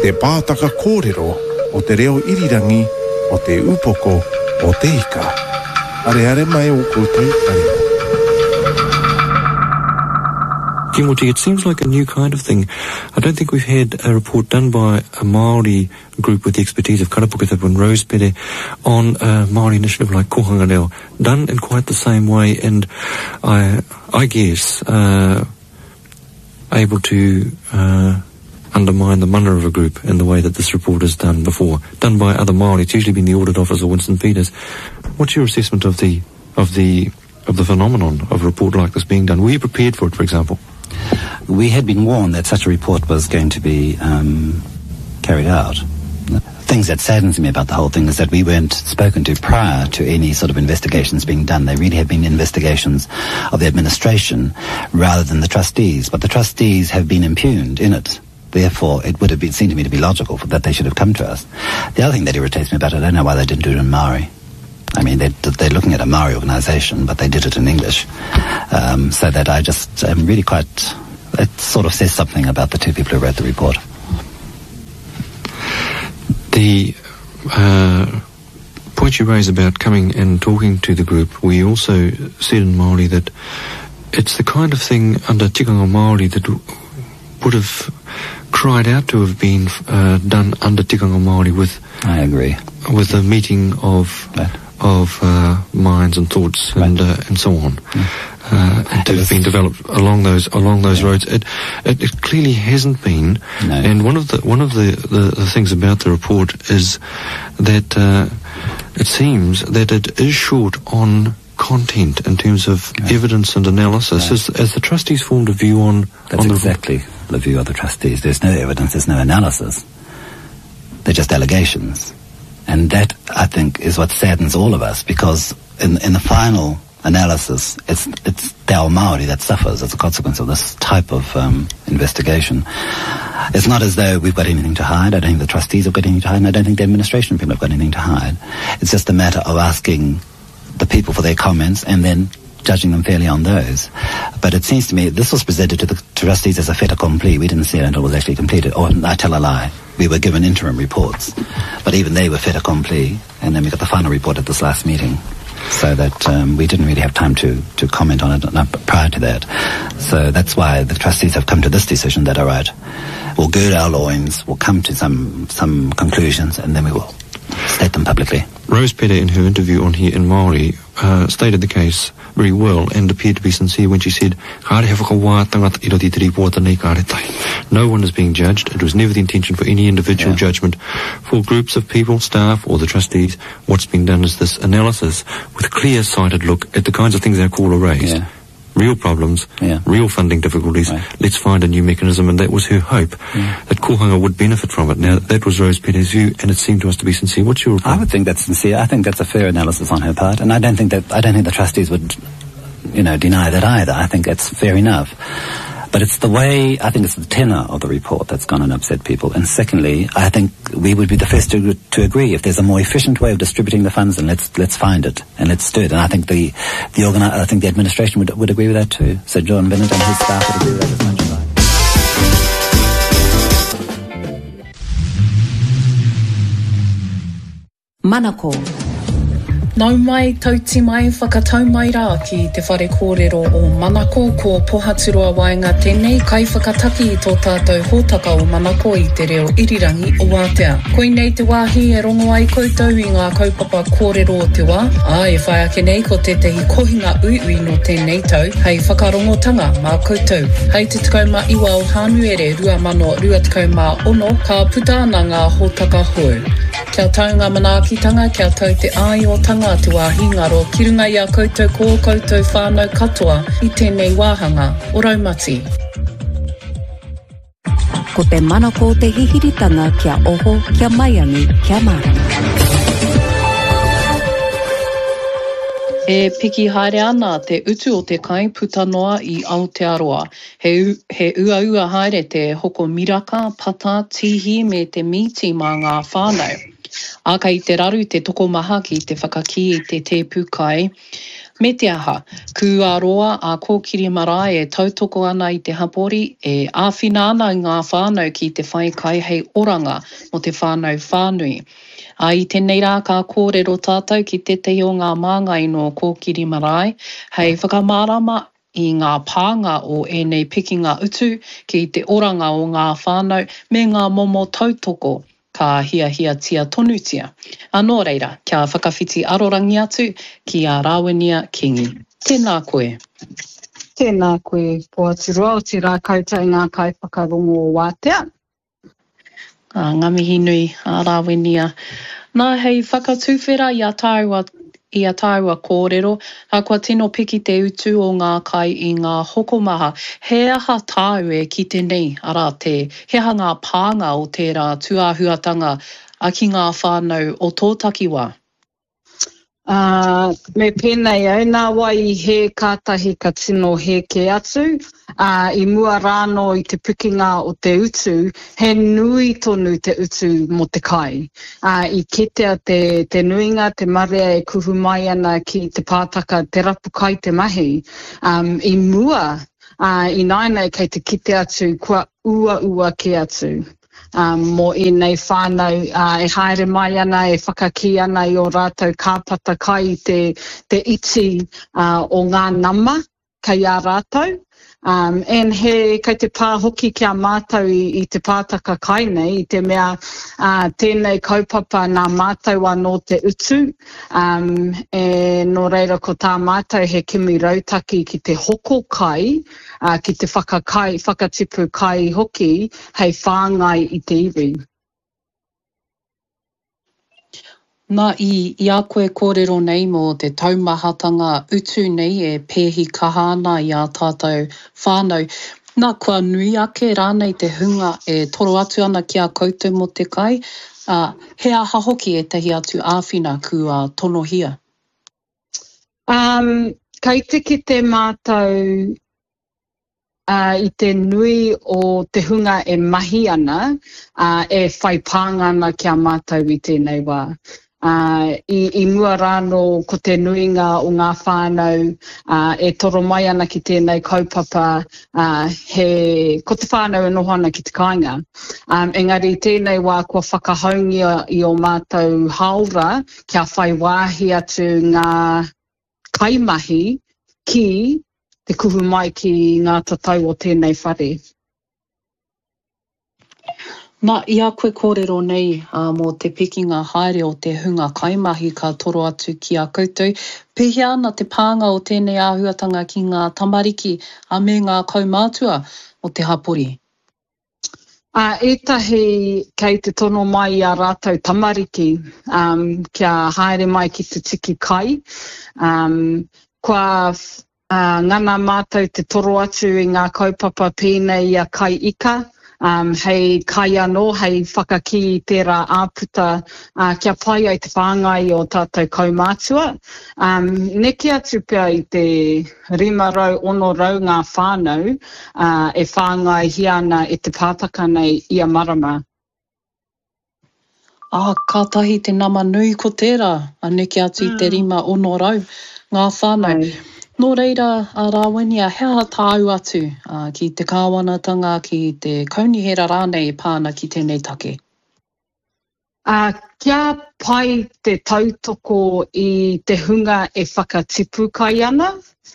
te pātaka kōrero o te reo irirangi o te upoko o te ika. Are mai o koutou karima. Timothy, it seems like a new kind of thing. I don't think we've had a report done by a Māori group with the expertise of Karapukatapu and Rosepere on a Māori initiative like Kohanga Reo, done in quite the same way, and I guess able to undermine the mana of a group in the way that this report is done before, done by other Māori. It's usually been the Audit Office or Winston Peters. What's your assessment of the phenomenon of a report like this being done? Were you prepared for it, for example? We had been warned that such a report was going to be carried out. Things that saddens me about the whole thing is that we weren't spoken to prior to any sort of investigations being done. They really have been investigations of the administration rather than the trustees. But the trustees have been impugned in it. Therefore, it would have seemed to me to be logical that they should have come to us. The other thing that irritates me about it, I don't know why they didn't do it in Maori. I mean, they're looking at a Maori organisation, but they did it in English. So that I just am really quite... It sort of says something about the two people who wrote the report. The point you raise about coming and talking to the group, we also said in Māori that it's the kind of thing under tikanga Māori that would have cried out to have been done under tikanga Māori with... I agree. With a meeting of... Right. Of minds and thoughts and so on, and to have been developed along those roads. It clearly hasn't been. No. And one of the things about the report is that it seems that it is short on content in terms of evidence and analysis. As the trustees formed a view on... That's exactly the view of the trustees. There's no evidence, there's no analysis. They're just allegations. And that, I think, is what saddens all of us, because in the final analysis, it's Te Ao Māori that suffers as a consequence of this type of investigation. It's not as though we've got anything to hide. I don't think the trustees have got anything to hide, and I don't think the administration people have got anything to hide. It's just a matter of asking the people for their comments and then judging them fairly on those. But it seems to me this was presented to the trustees as a fait accompli. We didn't see it until it was actually completed. Or I tell a lie. We were given interim reports. But even they were fait accompli. And then we got the final report at this last meeting. So that we didn't really have time to comment on it prior to that. So that's why the trustees have come to this decision that, all right, we'll gird our loins, we'll come to some conclusions, and then we will state them publicly. Rosepere, in her interview on here in Māori, stated the case very well and appeared to be sincere when she said, no one is being judged. It was never the intention for any individual judgment. For groups of people, staff, or the trustees, what's been done is this analysis with a clear-sighted look at the kinds of things our caller raised. Yeah. Real problems, real funding difficulties. Right. Let's find a new mechanism, and that was her hope, that Kohanga would benefit from it. Now, that was Rosepere's view, and it seemed to us to be sincere. What's your opinion? I would think that's sincere. I think that's a fair analysis on her part, and I don't think the trustees would, deny that either. I think that's fair enough. But it's the way, I think it's the tenor of the report that's gone and upset people. And secondly, I think we would be the first to agree. If there's a more efficient way of distributing the funds, then let's find it and let's do it. And I think the administration would agree with that too. So John Bennett and his staff would agree with that as much as I. Manako. Nau mai, tauti mai, whakatau mai rā ki te whare kōrero o Manako ko Pohaturua Waenga tēnei kai whakataki I tō tātou hōtaka o Manako I te reo irirangi o Wātea. Koinei te wāhi e rongo ai koutou I ngā kaupapa kōrero o te wā. E whai ake nei ko tētahi kohinga uiui no tēnei tau, hei whakarongotanga mā koutou. Hei te 11 o Hānuere 2026 ka puta ana ngā hōtaka hou. Kia tau ngā manaakitanga, kia tau te aiotanga te wāhi ngaro, ki runga I a koutou ko koutou whānau katoa I tēnei wāhanga o Raumati. Ko te Manako te hihiritanga kia oho, kia maiangi, kia marama. E piki haere ana te utu o te kai puta noa I Aotearoa. He ua haere te hoko miraka, pata, tihi me te miti mā ngā whānau. Aka I te raru te tokomaha ki te whakaki I te pukai. Me te aha, kua roa a kōkiri marae e tautoko ana i te hapori e āwhina ana i ngā whānau ki te whai kai hei oranga mo te whānau whānui. I tēnei rā ka kōrero tātou ki te te o ngā māngai no kōkiri marae, hei whakamārama i ngā pānga o enei pikinga utu ki te oranga o ngā whānau me ngā momo tautoko ka hia tia tonutia. Anō reira, kia whakawhiti arorangi atu ki a Rawenia Kingi. Tēnā koe. Tēnā koe, Poatirua, o te rā koutou ngā kai whakarongo o Wātea. Ngamihi nui a Rawenia. Nā hei whakatūwhera i a tāua kōrero, a kua tino piki te utu o ngā kai i ngā hokomaha. He aha tāu e ki te nei, ara te he aha ngā pānga o tērā tuāhuatanga a ki ngā whānau o tō takiwā. Me pēnei au, nā wai I he kātahi ka tino he ke atu, I mua rāno I te pikinga o te utu, he nui tonu te utu mo te kai. I ketea te nuinga, te marea e kuhu mai ana ki te pātaka, te rapu kai te mahi. I mua, I nainei kei te kite atu, kua ua ke atu. Mo I nei whānau e haere mai ana, e whakaki ana I o rātou kāpata kai te iti o ngā nama kai a rātou. And kei te pāhoki kia mātou I te pātaka kai nei, I te mea tēnei kaupapa nā mātou anō te utu. E no reira ko tā mātou he kimi rautaki ki te hoko kai, ki te whakatipu kai hoki, hei whāngai I te iwi. Nā I a koe kōrero nei mo te taumahatanga utu nei e pēhi kahana I a tātou whānau. Nā kua nui ake rānei te hunga e toro atu ana ki a koutou mo te kai. He aha hoki e tahi atu āwhina kua tonohia. Kei tiki te mātou I te nui o te hunga e mahi ana, e whai pāngana kia mātou I tēnei wā. I mua rāno ko te nuinga o ngā whānau, e toro mai ana ki tēnei kaupapa, ko te whānau e noho ana ki te kāinga. Engari tēnei wā kua whakahaungia I o mātou haora, kia whai wāhi atu ngā kaimahi ki te kuhu mai ki ngā tatau o tēnei whare. Nā, I a koe kōrero nei mō te pikinga haere o te hunga kaimahi ka toro atu ki a koutou. Pehi ana te pānga o tēnei āhuatanga ki ngā tamariki a me ngā kaumātua o te hapori. Ētahi kei te tono mai a rātou tamariki, kia haere mai ki te tiki kai. Kua ngana mātou te toro atu I ngā kaupapa pēnei I a kai ika, hei kai anō, hei whakaki I tērā āputa, kia pai ai te whāngai o tātou kaumātua. Neke atu pia I te 500-600 ngā whānau, e whāngai hiana e te pātaka nei I a marama. Kātahi te nama nui ko tērā, a neke atu I te 500 ngā whānau. Nō reira, a Rawenia, he aha tāu atu ki te kāwanatanga, ki te kaunihera rānei pāna ki tēnei take? Kia pai te tautoko I te hunga e whakatipu kai ana.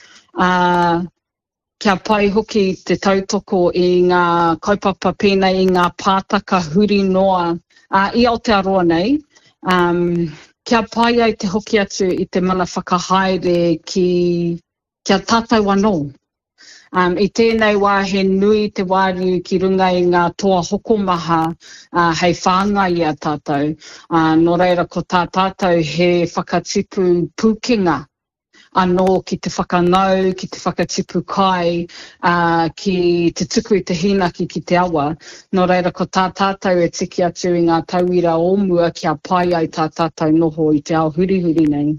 Kia pai hoki te tautoko I ngā kaupapa pēnei I ngā pātaka huri noa I Aotearoa nei. Kia pai ai te hoki atu I te mana whakahaere kia tātou anō. I tēnei wā he nui te wāriu ki runga I ngā toa hokomaha hei whāngai a tātou. Nō reira ko tā tātou he whakatipu pūkenga anō ki te whakangau, ki te whakatipu kai, ki te tuku I te hinaki ki te awa. Nō reira ko tā tātou e tiki atu I ngā tauira o mua kia pai ai tā tātou noho I te ao hurihuri nei.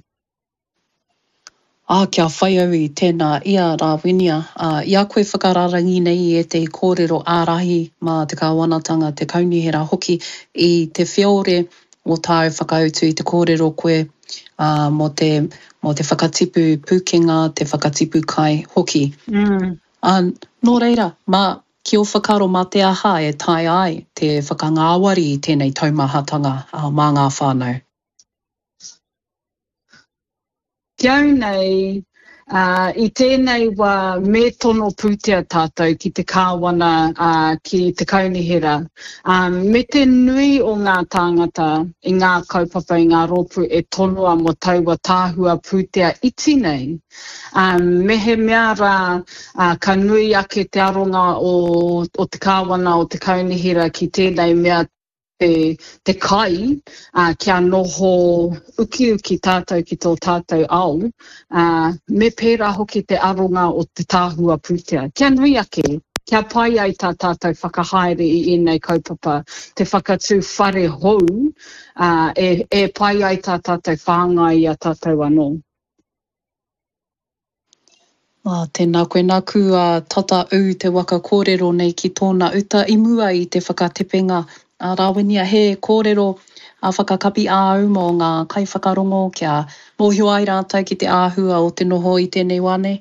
Kia whai au I tēnā ia Rawenia. I a koe whakararangi nei e te kōrero ārahi mā te kāwanatanga, te kaunihera hoki I te whiore o tāu whakautu I te kōrero koe mō te whakatipu pukenga, te whakatipu kai hoki. Nō reira, ki o whakaro mā te aha e tai ai te whakangāwari I tēnei taumahatanga mā ngā whānau. Kia nei, I tēnei wā me tono pūtea tātou ki te kāwana ki te kaunihira. Me te nui o ngā tāngata I ngā kaupapa I ngā rōpū e tonua mo taua tāhua pūtea iti nei. Me he mea rā ka nui ake te aronga o te kāwana o te kaunihira ki tēnei mea te kai, kia noho uki tātou ki tō tātou au, me pērā hoki te aronga o te tāhua pūtea. Kia nui ake, kia pai ai tā tātou whakahaere I ēnei kaupapa, te whakatū whare hou, e pai ai tā tātou whāngai I a tātou anō. Tēnā koe nāku tata au te waka kōrero nei ki tōna uta I mua I te whakatepenga. Rāwenia he kōrero whakakapi āu mō ngā kai whakarongo kia mōhio ai rātou ki te āhua o te noho I tēnei wane?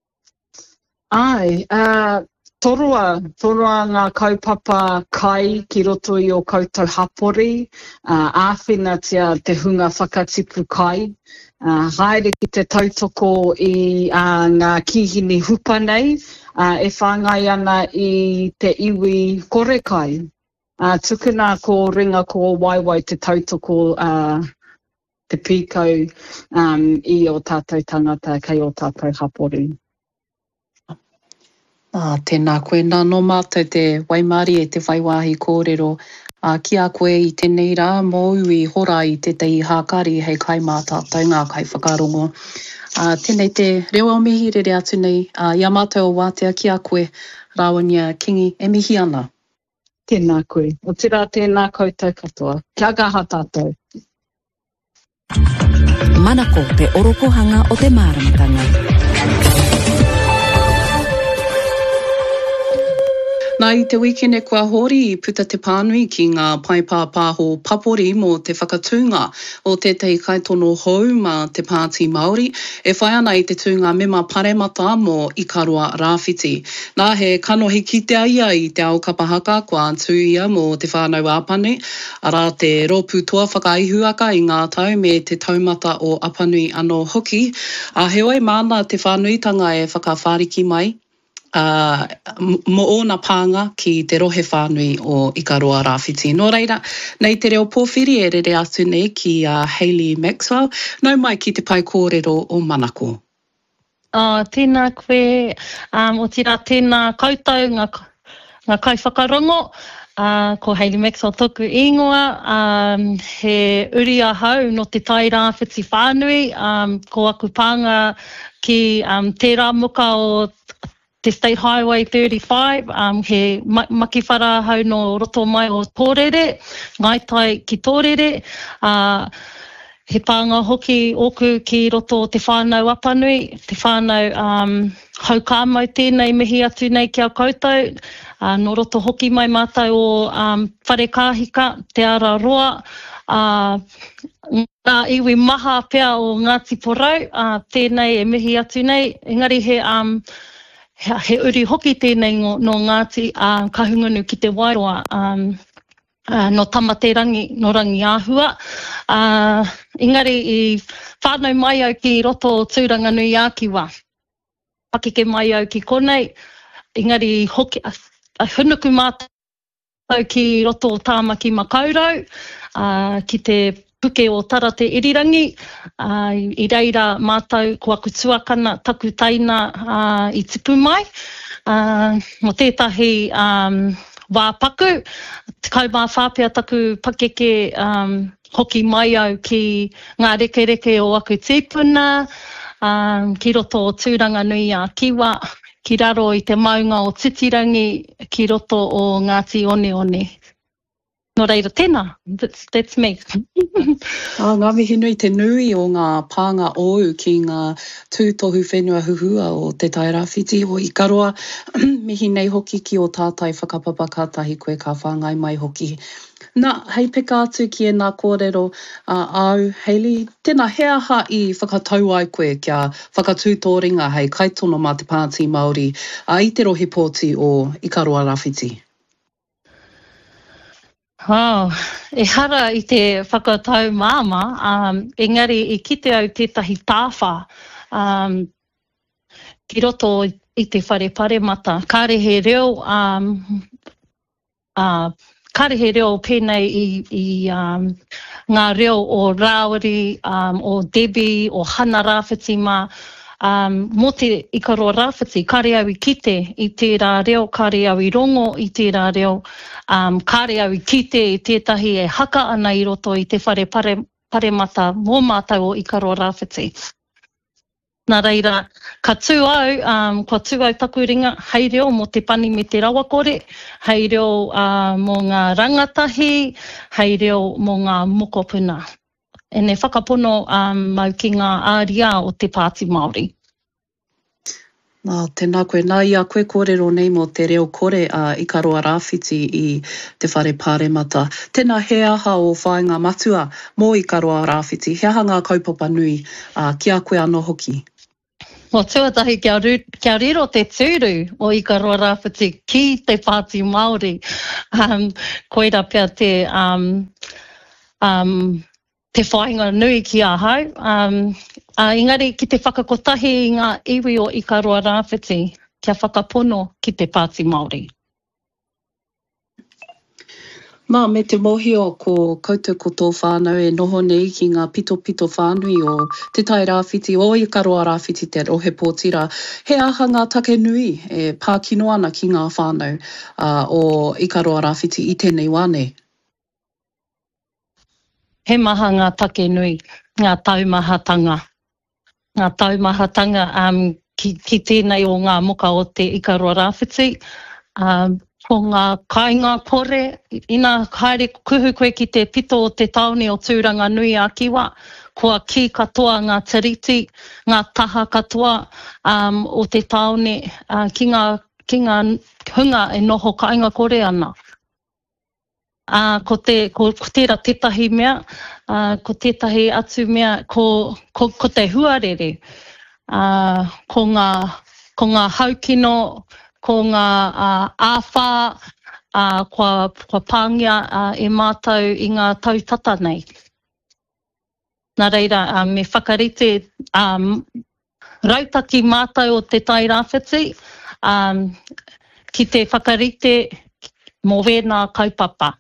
Ai, toroa ngā kaupapa kai ki roto I o koutou hapori, āwhina tia te hunga whakatipu kai, haere ki te tautoko I ngā kihini hupa nei, e whāngai ana I te iwi kore kai. Tukuna ko ringa ko waiwai te tautoko te pīkau I o tātou tangata kei o tātou hapori. Tēnā koe nā no mātou te waimari e te waiwahi kōrero. Ki a koe I tēnei rā mōu I hora I te tei hākari hei kai mā tātou ngā kai whakarongo. Tēnei te rewa o mihi rere atu nei, ia mātou o wātea ki a koe, Rāwania Kingi, e mihi ana. Tēnā koe. O tira tēnā koutou katoa. Kia kaha tātou. Manako te orokohanga o te māramatanga. Nā I te wikene kua hori I puta te pānui ki ngā paipāpāho papori mō te whakatūnga o tētai kaitono hou mā te Pāti Māori, e whai ana I te tūnga mema paremata mō Ikaroa Rāwhiti. Nā he kanohi kitea ia I te ao kapahaka kua tū ia mō te whānau āpanu, arā te rōpū toa whakaihuaka I ngā tau me te taumata o apanui anō hoki, heoi māna te whānuitanga e whakawhāriki mai, mo ona pānga ki te rohe whānui o Ikaroa Rāwhiti. Nō reira, nei te reo pōwhiri e rere atu nei ki Hayley Maxwell, nau mai ki te pai kōrero o Manako. Tēnā koe, o tira tēnā koutou ngā kai whakarongo, ko Hayley Maxwell toku ingoa, he uri ahau no te tai Rāwhiti whānui, ko aku pānga ki tērā muka o te State Highway 35, he makiwhara hau no roto mai o Tōrere, ngaitai ki Tōrere, he pānga hoki oku ki roto o te whānau apanui, te whānau hau kāmau tēnei mihi atu nei kia koutou, no roto hoki mai mātou o whare kāhika, te ara roa, ngā iwi maha pea o Ngāti Porou, tēnei e mihi atu nei, engari he uri hoki tēnei no Ngāti kahungunu ki te Wairoa no Tamaterangi, no Rangi Āhua. Engari I whānau mai au ki roto o Tūranganui Ākiwa. Pakike mai au ki konei, engari hoki hunuku mātou ki roto o Tāmaki Makaurau, ki te puke o Tarate Irirangi, I reira mātou ko aku tuakana taku taina I tipu mai. Mo tētahi wā paku, kau mā whāpea taku pakeke hoki mai au ki ngā reke o aku tīpuna, ki roto o Tūranganui Ākiwa, ki raro I te maunga o Titirangi, ki roto o Ngāti One One. No reira, tēnā. That's me. Ngā mihi nui te nui o ngā pānga ou ki ngā tūtohu whenua huhua o te tai rāwhiti o Ikaroa. Mihi nei hoki ki o tātai whakapapa kātahi koe ka whāngai mai hoki. Nā, hei peka atu ki e nā kōrero au, Hayley, tēnā he aha I whakatau ai koe kia whakatūtōringa hei kaitono mā te Pāti Māori I te rohe pōti o Ikaroa Rāwhiti. E hara I te whakatau māma, engari I kite au tētahi tāwha, ki roto I te whare paremata. Kārehe reo, kārehe reo pēnei I ngā reo o Rāwari, o Debbie, o Hana Rāwhiti mā, mō te Ikaroa Rāwhiti, kāre au I kite I tērā reo, kāre au I rongo I tērā reo, kāre au I kite I tētahi e haka ana I roto I te whare paremata mō mātou o Ikaroa Rāwhiti. Nā reira, ka tū au, kua tū au taku ringa, hei reo mō te pani me te rawakore, hei reo mō ngā rangatahi, hei reo mō ngā mokopuna. E ne whakapono mau ki ngā āria o te Pāti Māori. Tēnā koe, nā ia koe kōrero nei mō te reo kore Ikaroa Rāwhiti I te whare pāremata. Tēnā he aha o whāinga matua mō Ikaroa Rāwhiti, he aha ngā kaupapa nui kia koe anō hoki. Mō tuatahi kia riro te tūru o Ikaroa Rāwhiti ki te Pāti Māori. Koira pia te whainga nui ki a hau. Engari, ki te whakakotahi I ngā iwi o Ikaroa Rāwhiti, kia whakapono ki te Pāti Māori. Mā, me te mohio ko koutou koto whānau e noho nei ki ngā pito whānui o te tai Rāwhiti o Ikaroa Rāwhiti te rohe pōtira. He aha ngā take nui e pākino ana ki ngā whānau o Ikaroa Rāwhiti I tēnei wane. He maha ngā take nui, ngā taumahatanga. Ngā taumahatanga ki tēnei o ngā moka o te Ikaroa Rāwhiti. Ko ngā kāinga kore, ina haere kuhu koe ki te pito o te taone o tūranga nui a kiwa, kua ki katoa ngā tiriti, ngā taha katoa o te taone, ki ngā hunga e noho kāinga kore ana. Ko tērā tētahi mea, ko tētahi atu mea, ko te huarere, ko ngā haukino, ko ngā āwha, kua pāngia e mātou I ngā tautata nei. Nā reira, me whakarite rautaki mātou o te tai Rāwhiti, ki te whakarite mō wēnā kaupapa.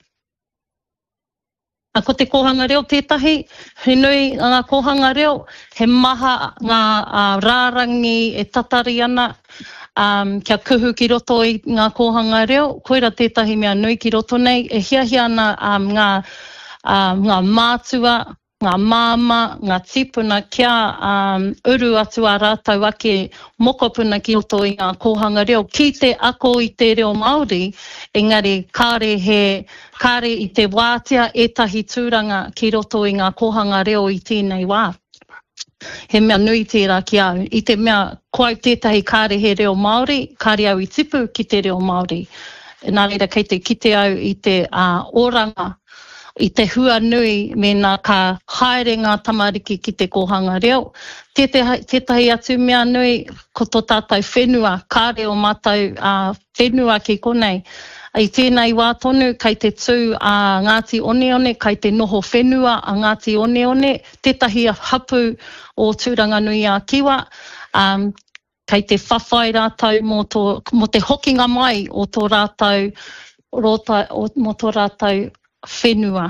Ko te kohanga reo tētahi, he nui ngā kohanga reo, he maha ngā rārangi e tatari ana, kia kuhu ki roto I ngā kohanga reo, koira tētahi mea nui ki roto nei, e hiahia ana ngā mātua, ngā māma, ngā tipuna kia uru atu a rātau ake mokopuna ki roto I ngā kohanga reo. Ki te ako I te reo Māori, engari kāre I te wātea etahi tūranga ki roto I ngā kohanga reo I tēnei wā. He mea nui tērā ki au. I te mea koau tētahi kāre he reo Māori, kāre au I tipu ki te reo Māori. Nā reira kei te kite au I te oranga, I te hua nui me nā ka haere ngā tamariki ki te kohanga reo. Tētahi atu mea nui ko tō tātou whenua, kāre o mātou whenua ki konei. I tēnei wā tonu, kei te tū Ngāti Oneone, kei te noho whenua a Ngāti Oneone, tētahi hapu o tūranga nui a kiwa, kei te whawhai rātau mō te hokinga mai o tō rātau, mō tō rātau whenua.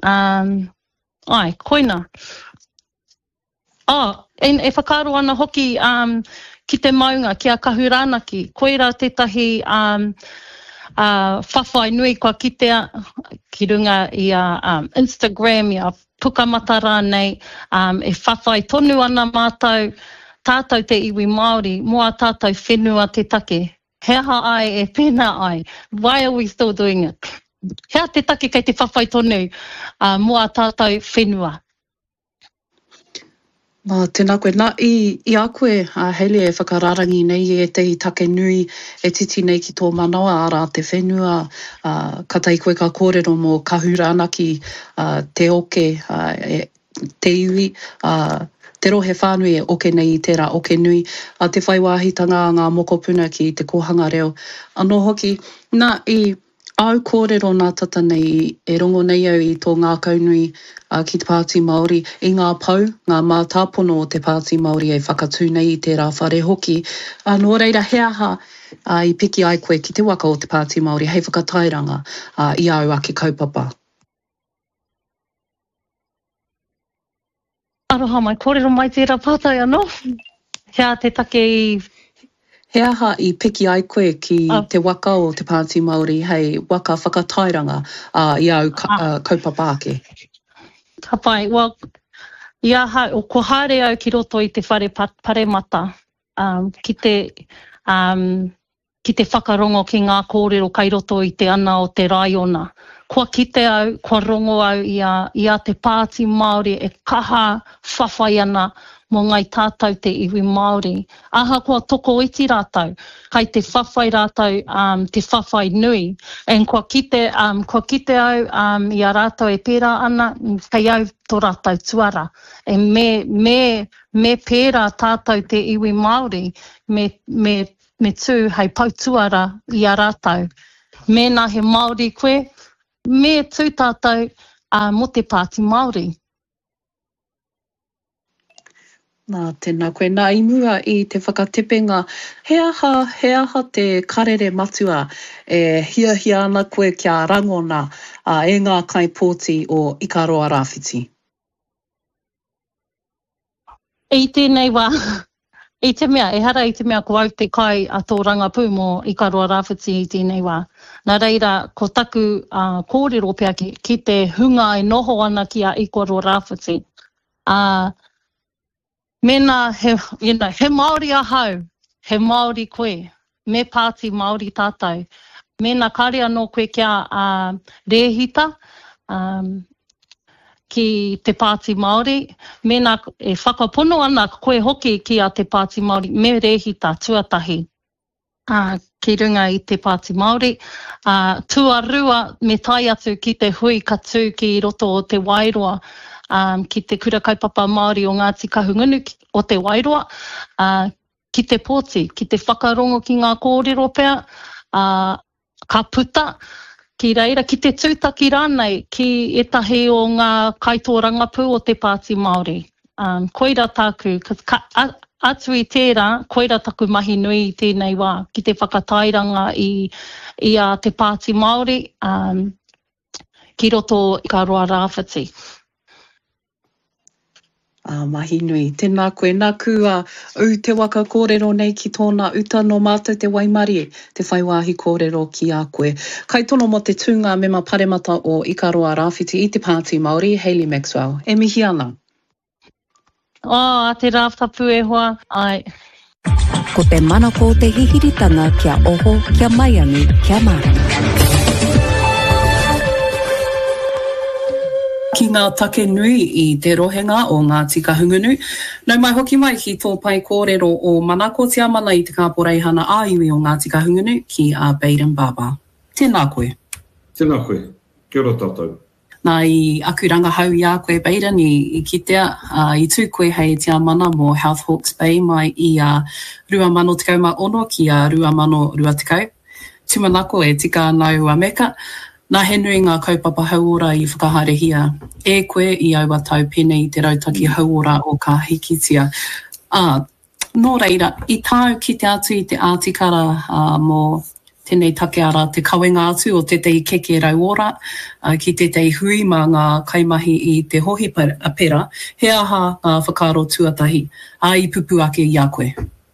Koina. E whakaro ana hoki ki te maunga, ki a Kahuranaki, koira tētahi whawhai nui kua kitea ki runga I Instagram, I a pukamata rānei, e whawhai tonu ana mātou, tātou te iwi Māori, moa tātou whenua te take. He aha ai e pēnā ai. Why are we still doing it? hea te take kei te whawhai tonu mua tātou whenua. Tēnā koe, i a koe, Hayley e whakararangi nei e te take nui e titi nei ki tō manawa ara te whenua, katai koe ka kōrero mō kahura ana ki te oke, te iwi, te rohe whānui e oke nei i tērā oke nui, te whaiwāhitanga ngā mokopuna ki te kohanga reo. Anō hoki, nā i au kōrero nā tata nei e rongo nei au i tō ngā kaunui ki te Pāti Māori, i ngā pau, ngā mātāpono o te Pāti Māori e whakatū nei i tērā whare hoki. Nō reira heaha i piki ai koe ki te waka o te Pāti Māori, hei whakatairanga i au ake kaupapa. Aroha mai, kōrero mai tērā pātai anō. Hea te take i... Heaha i piki ai koe ki te waka o te Pāti Māori, hei waka whakatairanga i au kaupapa ake. Ka pai, well, iaha, o ko haere au ki roto i te whare paremata, ki te whakarongo ki ngā kōrero kai roto i te ana o te raiona. Kua kite au, kua rongo au i a te Pāti Māori e kaha whawhai ana mō ngai tātou te iwi Māori. Aha kua toko iti rātou, kai te whawhai rātou, te whawhai nui. En kua kite au i a rātou e pērā ana, kai au tō rātou tuara. E me pērā tātou te iwi Māori, me tū hei pautuara i a rātou. Mēnā he Māori koe, me tū tātou mo te Pāti Māori. Tēnā koe, nā i mua i te whakatepenga, heaha te karere matua e hia ana koe kia rangona e ngā kaipōti o Ikaroa Rāwhiti. I tēnei wā, i te mea, e hara i te mea ko au te kai a tō rangapū mō Ikaroa Rāwhiti i tēnei wā. Nā reira, ko taku kōrero pia ki te hunga e noho ana ki a Ikaroa Rāwhiti. Mēnā, he Māori ahau, he Māori koe, me Pāti Māori tātou. Mēnā kare anō koe kia rehita ki te Pāti Māori. Mēnā e whakapono ana koe hoki ki a te Pāti Māori, me rehita tuatahi ki runga i te Pāti Māori. Tuarua me tai atu ki te hui katu ki roto o te Wairoa. Ki te kura kaupapa Māori o Ngāti Kahungunu o te Wairoa, ki te pōti, ki te whakarongo ki ngā kōrero pea, ka puta, ki reira, ki te tūtaki rānei, ki etahi o ngā kaitōrangapū o te Pāti Māori. Koira tāku, atu i tērā, koira taku mahi nui i tēnei wā, ki te whakatairanga i a te Pāti Māori, ki roto Ikaroa Rāwhiti. Mahi nui. Tēnā koe, nā kua au te waka kōrero nei ki tōna uta no mātou te waimari, te whaiwāhi kōrero ki a koe. Kai tono mo te tūnga mema paremata o Ikaroa Rāwhiti i te Pāti Māori, Hayley Maxwell. E mihi ana? A te rāwhapū e hoa, ai. Ko te manako te hihiritanga kia oho, kia maiangi, kia marama. Ki ngā take nui i te rohenga o Ngāti Kahungunu. Nau mai hoki mai ki tō pai kōrero o Manako te amana i te kāporeihana āiwi o Ngāti Kahungunu ki a Baden Baba. Tēnā koe. Tēnā koe. Kia ora tātou. Nā i aku rangahau i a koe Baden i kitea, i tū koe hei te amana mō Health Hawke's Bay mai i a 2016 ki a 2020. Tumanako e tika nau a Meka. Nā he nui ngā kaupapa hauora i whakaharehia. E koe i au atau pene i te rautaki hauora o ka hikitia. Nō reira, i tāu ki te atu i te ātikara mō tēnei take ara te kawenga atu o te tei keke rauora, ki te tei hui mā ngā kaimahi i te hohi pera, he aha ngā whakaro tuatahi. I pupu ake i a koe.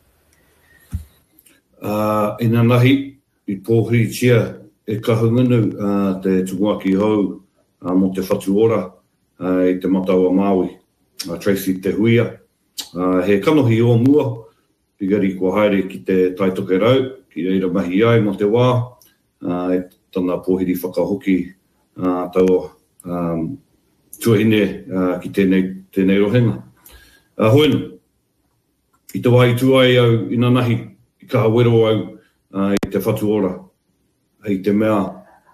Ina nahi, i pōhiri tia, e kahungunu te tuwaki hau mo te whatu ora i te Mataua Māui, Tracy Te Huia. He kanohi o mua, pigari kua haere ki te taitoke rau, ki reira mahi ai mo te wā, tana pohiri whakahoki tau tuahine ki tēnei rohenga. Hoena, I te wai tuai au ina nahi, I ka hawero au I te whatu ora, I te mea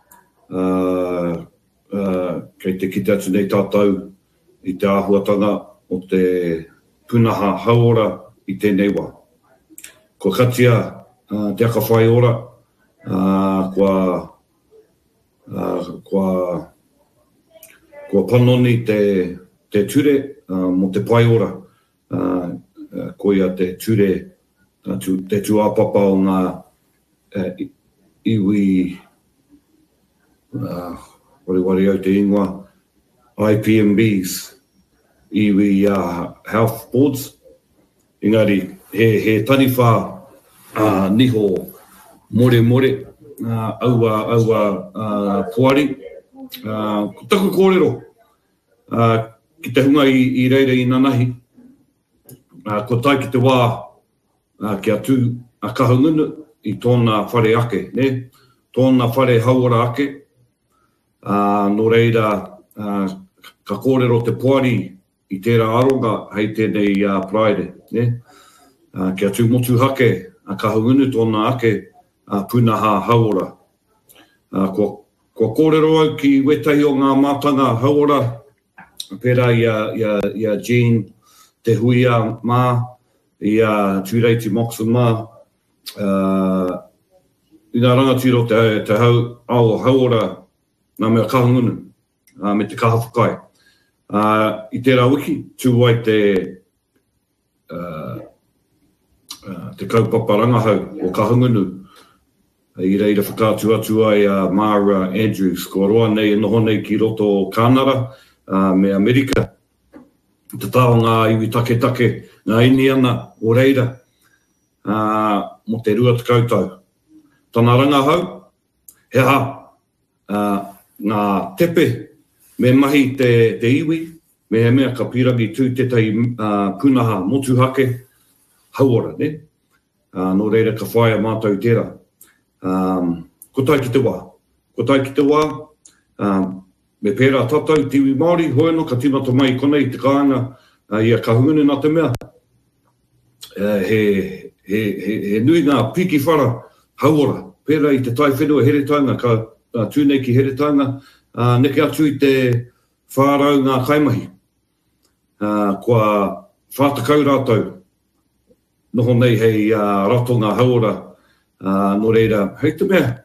kei te kite atu nei tātou I te āhuatanga o te punaha hauora I tēnei wā. Ko katia te aka whai ora, kua panoni te ture mo te pai ora, ko ia te ture, te tuapapa o ngā iwi, wari au te ingoa, IPMBs, iwi health boards. Engari, he taniwha niho more, aua puari. Ko taku kōrero, ki te hunga I reire I nanahi, ko tai ki te wā ki atu a kahungunu I tōna whare ake, ne? Tōna whare hauara ake, no reira ka kōrero te puari I tērā aronga hei tēnei praere, ne? Ki atu motu hake a kahungunu tōna ake punaha hauara. Ko kōrero au ki wetahi o ngā mātanga hauara, pērā ia Jean te huia mā, ia Tūreiti Moxon mā, I ngā rangatiro te au hauara nā mea kahungunu, me te kaha whakai. I tērā wiki, tūwai te kaupapa rangahau o kahungunu, I reira whakātu atu ai Mara Andrews, ko roa nei noho nei ki roto o Kānara, me Amerika. Te tāo ngā iwi take, ngā ini ana o reira, mo te rua te kautau. Tana rangahau, he ha, ngā tepe, me mahi te iwi, me he mea ka pirangi tū tētai punaha motu hake, hauora, ne? No reira ka whaia mātou tērā. Ko tai ki te wā, me pērā tātou, tiwi Māori, hoeno ka timata mai konei te kāinga, ia kahungunu nā te mea. He nui ngā piki whara hauora, pērā I te tai whenua heretanga, ka tūnei ki heretanga, neke atu I te whārau ngā kaimahi. Kua whātakau rātou, noho nei hei rato ngā hauora, no reira, hei te mea,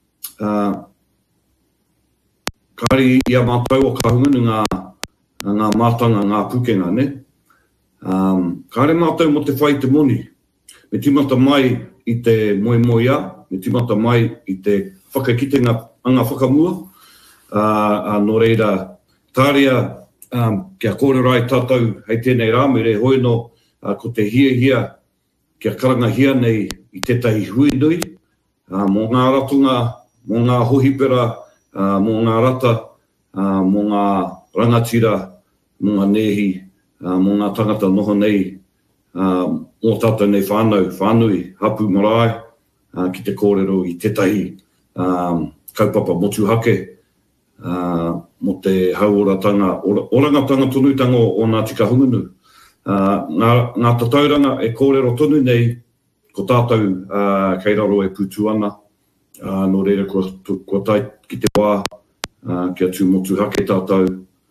kāri ia mātou o kahungunu ngā mātanga, ngā pukenga, ne? Kāre mātou mo te whai te moni, me timata mai I te moia, me timata mai I te whakakitenga anga whakamua, no reira, tāria, kia kōrerai tātou hei tēnei rāmere hoino, ko te hia, kia karanga hia nei I tētahi hui nui, mō ngā ratunga, mō ngā hohipera, mō ngā rata, mō ngā rangatira, mō ngā nehi, mō ngā tangata noho nei, mō tātou nei whānui, hapu marae, ki te kōrero I tētahi kaupapa motu hake, mo te hauoratanga, orangatanga tonutanga o Ngāti Kahungunu. Ngā tatauranga e kōrero tonu nei, ko tātou kei raro e putu ana, no reira kua tai ki te wā, ki atu motu hake tātou.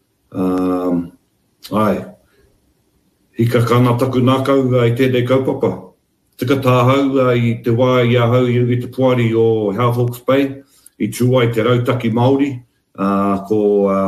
Hika kāna taku nākau I tēnei kaupapa. Tika tāhau I te wā I ahau I te puari o Hawks Bay, I tūai te rautaki Māori, ko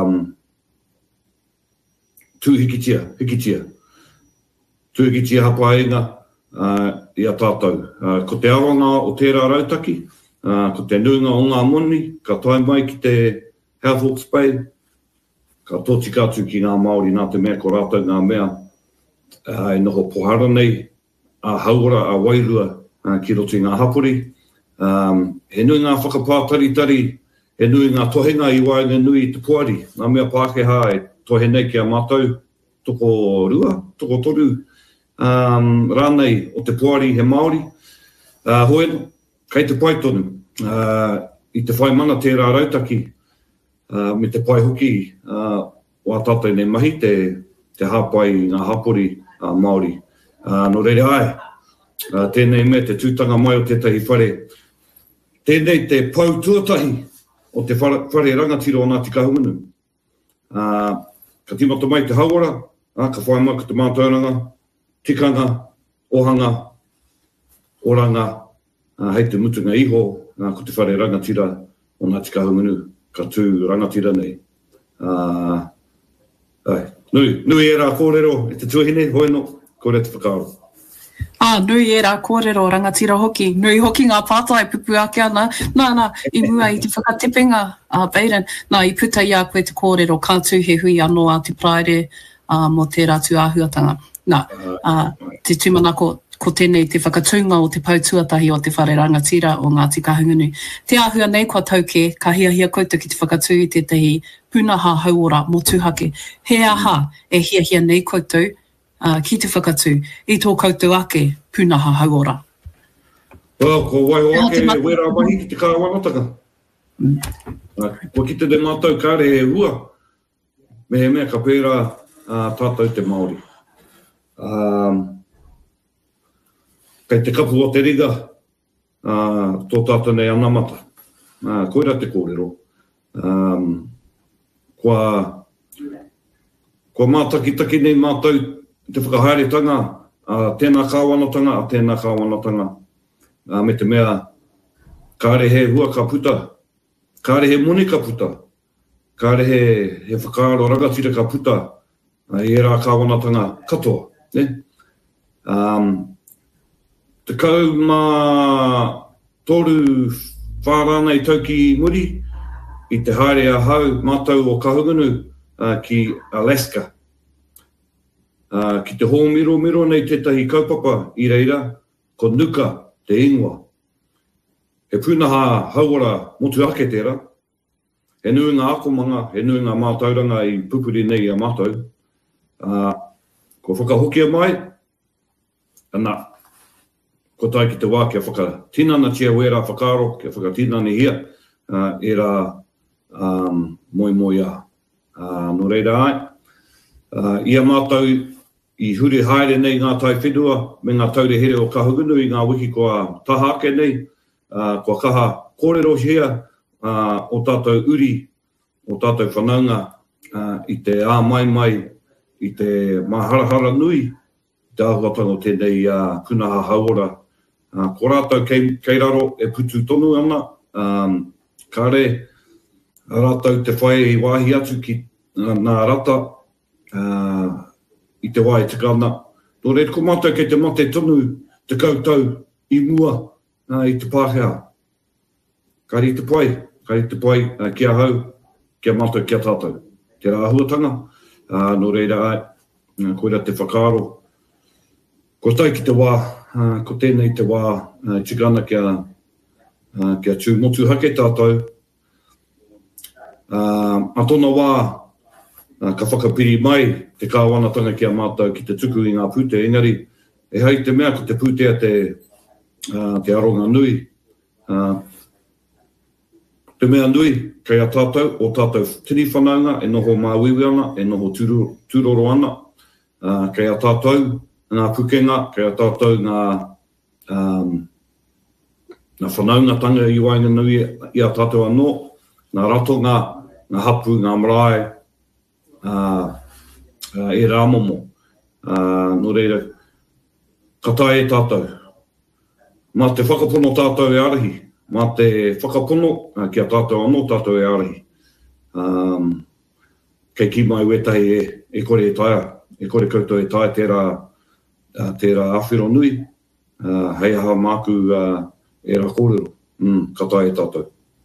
tūhikitia. Tūhikitia hapaenga, ia tātou. Ko te awanga o tērā rautaki, ko te nuinga o ngā moni, ka tai mai ki te Hawks Bay, ka tōtika atu ki ngā Māori nā te mea ko rātou ngā mea, e noho pohara nei, a hauora, a wairua, ki roto I ngā hapori. He nui ngā whakapātari, he nui ngā tohenga I waenga nui te puari, ngā mea Pākehā e tohe nei ki a mātou, toko rua, toko toru, rānei o te puari he Māori. Hoena, kei te pai tonu, I te whai mana tērā rautaki, me te pai hoki, o a tātai nei mahi, te hāpai ngā hapori Māori. No reire ai, tēnei mea te tūtanga mai o tētahi whare. Tēnei te pau tuatahi o te whare rangatira o Ngāti Kahungunu. Ka timata mai te hauara, ka whai mai ka te mātauranga, tikanga, ohanga, oranga, hei te mutunga iho, ko te whare rangatira o Ngāti Kahungunu, ka tū rangatira nei. Nui e rā kōrero, e te tuahine, hoeno, kore te whakaaro. Nui e rā kōrero, rangatira hoki. Nui hoki ngā pātai pupu ake ana. Nā, I mua I te whakatepenga, Beiran. Nā, I puta I a koe te kōrero, kā tū he hui anō a te praere mō te rātu āhuatanga. Nā, te tūmanako ko tēnei te whakatūnga o te pautuatahi o te whare rangatira o Ngāti Kahungunu. Te āhua nei kua tauke, ka hiahia koutou ki te whakatū I tētahi pūnaha hauora mō tūhake. He aha e hiahia nei koutou ki te whakatū I tō koutou ake pūnaha hauora. Well, ko waiho ake wera mahi ki te kāwanatanga. Ko ki te mātou kāre he hua, me he mea ka pērā tātou te Māori. Kei te kapu o te riga, tō tātou nei anamata. Koira te kōrero. Kua mātakitaki nei mātou te whakahaeretanga, tēnā kāwanatanga, tēnā kāwanatanga. Me te mea, kāre he hua ka puta, kāre he moni ka puta, kāre he whakaaro rangatira ka puta, I rā kāwanatanga katoa. Te kau mā toru whāranei tauki muri I te haere a hau mātou o Kahungunu ki Alaska. Ki te hōmiro nei tētahi kaupapa I reira, ko nuka te ingoa. He pūnaha hauara motu ake tērā. He nui ngā akomanga, he nui ngā mātauranga I pupuri nei a mātou. Ko whakahokia mai, ana, ko tai ki te wā kia whakatinana tia wera whakaaro, kia whakatinana hia, e rā moi a. No reira ai, ia mātou I huri haere nei ngā tai whenua, me ngā taure here o Kahungunu I ngā wiki kua taha ake nei, kua kaha kōrero hia, o tātou uri, o tātou whanaunga, I te āmai, I te maharahara nui, te ahuatanga o tēnei pūnaha hauora. Ko rātou kei raro e putu tonu ana, kāre rātou te whai I wāhi atu ki nā rata I te wai te kāna. Nō reira ko mātou kei te mate tonu te koutou I mua I te pāhea. Kari te pai kia hau, kia mātou kia tātou. Te rāhuatanga, nō reira ai, koira te whakaaro. Ko tai ki te wā, ko tēnei te wā, tigana kia tū motu hake tātou. A tōna wā, ka whakapiri mai te kāwanatanga kia mātou ki te tuku I ngā pūte. Engari, e hei te mea ko te pūtea te aronga nui. Te mea nui, kei a tātou, o tātou tini whanaunga, e noho māwiwi ana, e noho tūroro ana. Kei a tātou, ngā pukenga, kei a tātou ngā whanaunga tanga I wainga nui I a tātou anō, ngā ratonga, ngā hapu, ngā marae, e rā momo. Nō reira, ka tae e tātou. Mā te whakapono tātou e arahi, mā te whakapono kia tātou anō tātou e arahi. Kei ki mai wetahi e kore e taia, e kore koutou e tae tērā awhiro nui, hei aha māku e rā kōrero, ka tae e tātou.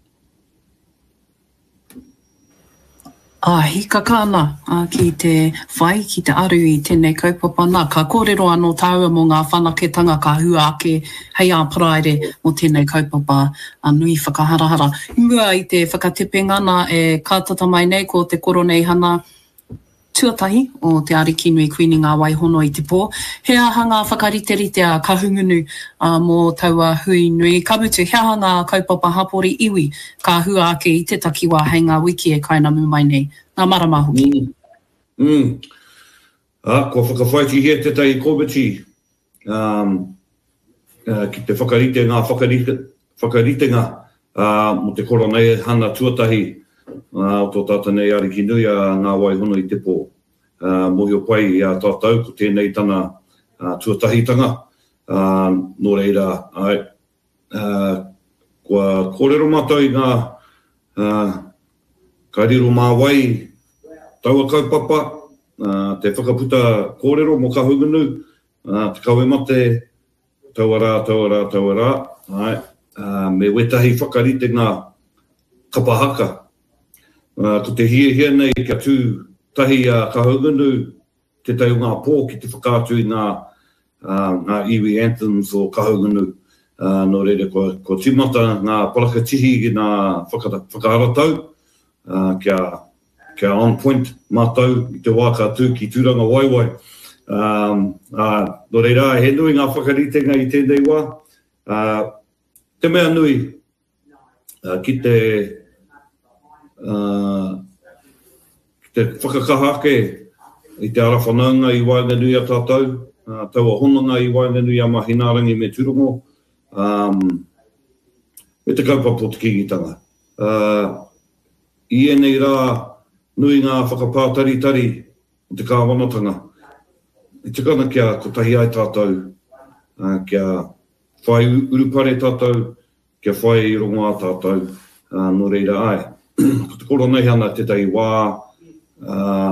Hika kāna ki te whai, ki te aru I tēnei kaupapa nā. Ka kōrero anō tāua mō ngā whanaketanga ka hua ake hei a praere mō tēnei kaupapa nui whakaharahara. Mua I te whakatepenga nā e kātata mai nei ko te koronei hana tuatahi o te ariki nui kuini ngā waihono i te pō. He aha ngā whakariterite a kahungunu mō taua hui nui. Ka mutu, he aha ngā kaupapa hapori iwi ka hua ake i te takiwa hei ngā wiki e kainamu mai nei. Ngā marama hoki. Ko whakawhaiti hea te tai kōbiti ki te whakaritenga mo te koronei hana tuatahi o tō tata nei ariki nui a ngā waihono i te pō. Mohi o pai i a tātou ko tēnei tana tuatahitanga. Nō reira, kua kōrero mātou i ngā kairiro mā wai taua kaupapa, te whakaputa kōrero mo kahungunu, te kawe mate, tauara. Me wetahi whakarite ngā kapahaka. Ko te hia nei kia tū tahi a kahungunu, te tau ngā pō ki te whakātu i ngā iwi anthems o kahungunu. Nō reira, ko timata ngā parakatihi i ngā whakaratau, kia on point mātou i te wāka tū ki tūranga waiwai. Nō reira, he nui ngā whakaritenga i tēnei wā. Te mea nui ki te whakakahake i te arawhanaunga i waenga nui a tātou, taua honanga i waenga nui a mahinarangi me turongo, me te kaupapa o te kingitanga. I enei rā, nui ngā whakapātaritari o te kāwanatanga. I tikana kia kotahi ai tātou, kia whai urupare tātou, kia whai i rongo a tātou, nō reira ai. Ko te koro nei hana te tai wā,